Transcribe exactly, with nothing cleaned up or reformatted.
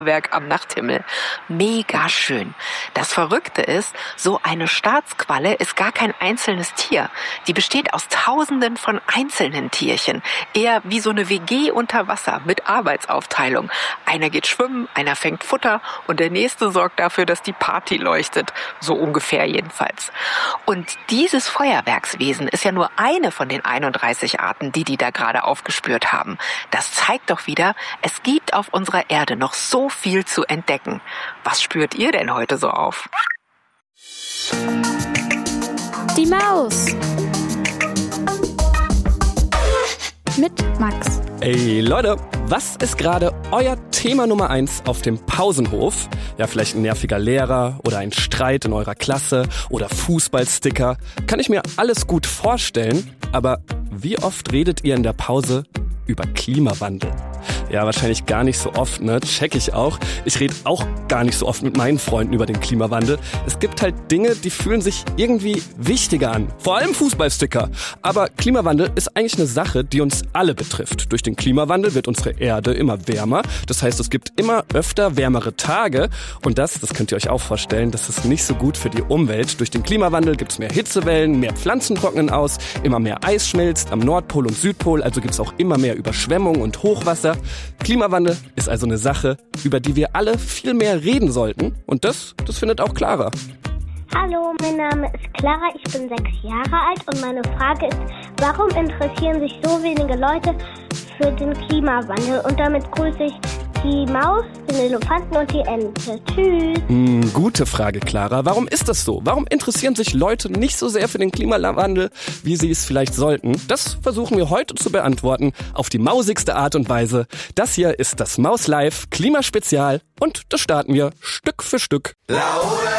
Werk am Nachthimmel. Mega schön. Das Verrückte ist, so eine Staatsqualle ist gar kein einzelnes Tier. Die besteht aus Tausenden von einzelnen Tierchen. Eher wie so eine W G unter Wasser mit Arbeitsaufteilung. Einer geht schwimmen, einer fängt Futter und der nächste sorgt dafür, dass die Party leuchtet. So ungefähr jedenfalls. Und dieses Feuerwerkswesen ist ja nur eine von den einunddreißig Arten, die die da gerade aufgespürt haben. Das zeigt doch wieder, es gibt auf unserer Erde noch so viel zu entdecken. Was spürt ihr denn heute so auf? Die Maus. Mit Max. Ey Leute, was ist gerade euer Thema Nummer eins auf dem Pausenhof? Ja, vielleicht ein nerviger Lehrer oder ein Streit in eurer Klasse oder Fußballsticker. Kann ich mir alles gut vorstellen, aber wie oft redet ihr in der Pause über Klimawandel? Ja, wahrscheinlich gar nicht so oft, ne? Check ich auch. Ich rede auch gar nicht so oft mit meinen Freunden über den Klimawandel. Es gibt halt Dinge, die fühlen sich irgendwie wichtiger an. Vor allem Fußballsticker. Aber Klimawandel ist eigentlich eine Sache, die uns alle betrifft. Durch den Klimawandel wird unsere Erde immer wärmer. Das heißt, es gibt immer öfter wärmere Tage. Und das, das könnt ihr euch auch vorstellen, das ist nicht so gut für die Umwelt. Durch den Klimawandel gibt es mehr Hitzewellen, mehr Pflanzen trocknen aus, immer mehr Eis schmilzt am Nordpol und Südpol. Also gibt es auch immer mehr Überschwemmungen und Hochwasser. Klimawandel ist also eine Sache, über die wir alle viel mehr reden sollten. Und das, das findet auch Clara. Hallo, mein Name ist Clara, ich bin sechs Jahre alt und meine Frage ist, warum interessieren sich so wenige Leute für den Klimawandel? Und damit grüße ich die Maus, den Elefanten und die Ente. Tschüss. Hm, gute Frage, Clara. Warum ist das so? Warum interessieren sich Leute nicht so sehr für den Klimawandel, wie sie es vielleicht sollten? Das versuchen wir heute zu beantworten, auf die mausigste Art und Weise. Das hier ist das Maus Live Klimaspezial und das starten wir Stück für Stück. Laura